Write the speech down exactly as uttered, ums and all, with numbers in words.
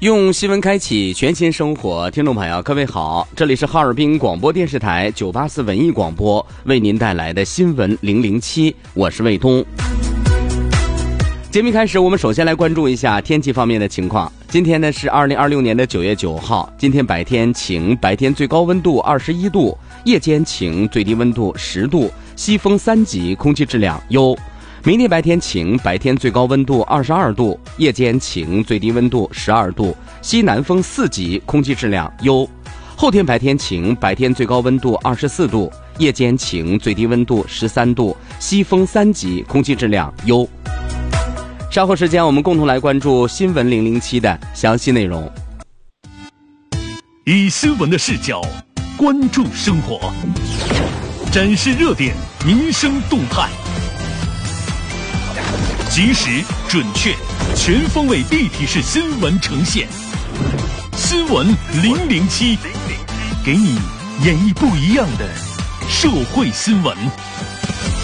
用新闻开启全新生活，听众朋友各位好，这里是哈尔滨广播电视台九八四文艺广播为您带来的新闻零零七，我是卫东。节目开始，我们首先来关注一下天气方面的情况。今天呢是二零二六年的九月九号，今天白天晴，白天最高温度二十一度，夜间晴，最低温度十度，西风三级，空气质量优。明天白天晴，白天最高温度二十二度，夜间晴，最低温度十二度，西南风四级，空气质量优。后天白天晴，白天最高温度二十四度，夜间晴，最低温度十三度，西风三级，空气质量优。稍后时间，我们共同来关注新闻零零七的详细内容。 以新闻的视角关注生活，展示热点，民生动态。及时、准确、全方位立体式新闻呈现，新闻零零七，给你演绎不一样的社会新闻。